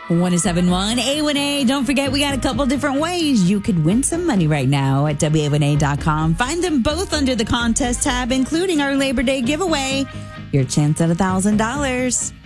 1071 A1A. Don't forget, we got a couple different ways you could win some money right now at WA1A.com. Find them both under the contest tab, including our Labor Day giveaway. Your chance at $1,000.